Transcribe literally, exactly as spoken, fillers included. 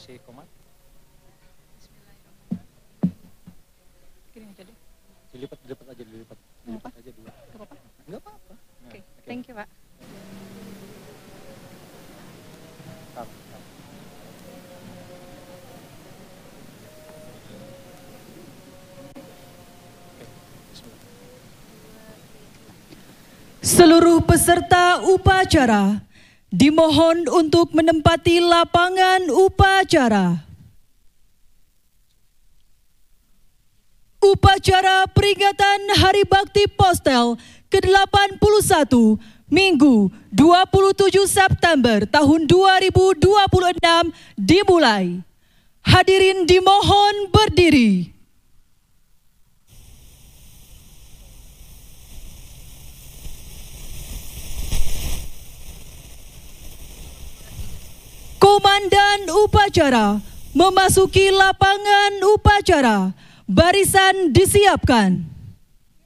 kasih komat. Gini aja deh. Dilipat, dilipat aja, dilipat. Dilipat aja dulu. Gak apa-apa? Enggak apa-apa. Oke, Nah, okay. Thank you, Pak. Tar, tar. Oke, bismillah. Seluruh peserta upacara dimohon untuk menempati lapangan upacara. Upacara peringatan Hari Bakti Postel ke delapan puluh satu Minggu dua puluh tujuh September tahun dua ribu dua puluh enam dimulai. Hadirin dimohon berdiri. Komandan upacara memasuki lapangan upacara. Barisan disiapkan.